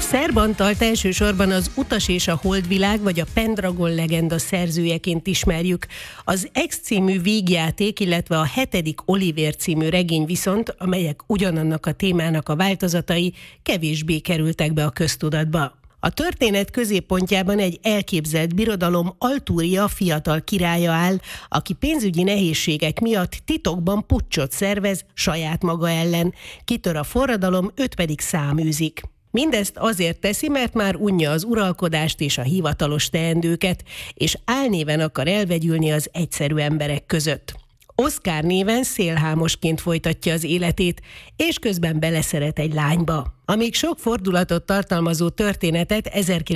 Szerb Antalt elsősorban az Utas és a Holdvilág vagy a Pendragon legenda szerzőjeként ismerjük. Az X című vígjáték, illetve a 7. Olivér című regény viszont, amelyek ugyanannak a témának a változatai, kevésbé kerültek be a köztudatba. A történet középpontjában egy elképzelt birodalom Altúria fiatal királya áll, aki pénzügyi nehézségek miatt titokban puccsot szervez saját maga ellen. Kitör a forradalom, őt pedig száműzik. Mindezt azért teszi, mert már unja az uralkodást és a hivatalos teendőket, és álnéven akar elvegyülni az egyszerű emberek között. Oszkár néven szélhámosként folytatja az életét, és közben beleszeret egy lányba. A még sok fordulatot tartalmazó történetet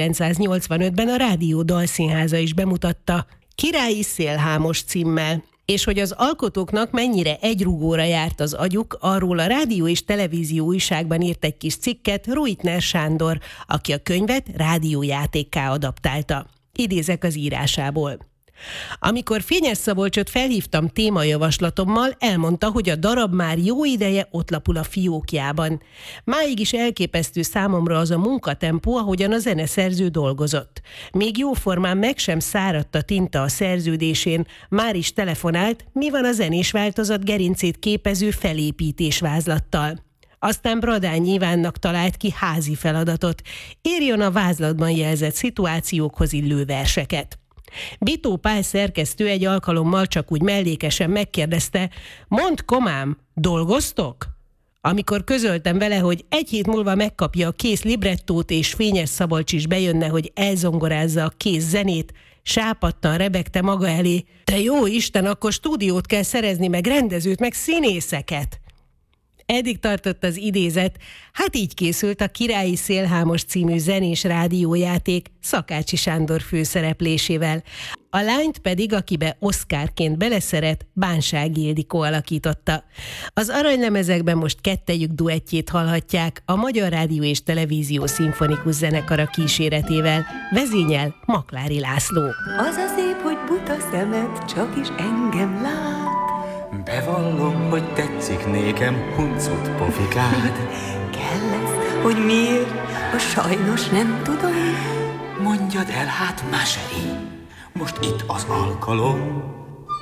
1985-ben a Rádió Dalszínháza is bemutatta, Királyi Szélhámos címmel. És hogy az alkotóknak mennyire egyrugóra járt az agyuk, arról a Rádió és Televízió újságban írt egy kis cikket Ruitner Sándor, aki a könyvet rádiójátékká adaptálta. Idézek az írásából. Amikor Fényes Szabolcsot felhívtam témajavaslatommal, elmondta, hogy a darab már jó ideje ott lapul a fiókjában. Máig is elképesztő számomra az a munkatempó, ahogyan a zeneszerző dolgozott. Még jóformán meg sem száradt a tinta a szerződésén, már is telefonált, mi van a zenés változat gerincét képező felépítésvázlattal. Aztán Bradány Ivánnak talált ki házi feladatot, írjon a vázlatban jelzett szituációkhoz illő verseket. Bitó Pál szerkesztő egy alkalommal csak úgy mellékesen megkérdezte, mondd komám, dolgoztok? Amikor közöltem vele, hogy egy hét múlva megkapja a kész librettót, és Fényes Szabolcs is bejönne, hogy elzongorázza a kész zenét, sápadtan rebegte maga elé, te jó Isten, akkor stúdiót kell szerezni, meg rendezőt, meg színészeket. Eddig tartott az idézet, hát így készült a Királyi Szélhámos című zenés rádiójáték Szakácsi Sándor főszereplésével. A lányt pedig, akibe Oszkárként beleszeret, Bánsági Ildikó alakította. Az aranylemezekben most kettejük duettjét hallhatják a Magyar Rádió és Televízió Szimfonikus Zenekara kíséretével, vezényel Maklári László. Az a szép, hogy buta szemed csak is engem lát. Bevallom, hogy tetszik nékem huncut pofikád. Kell ez, hogy miért, a sajnos nem tudom. Mondjad el, hát mesélj, most itt az alkalom.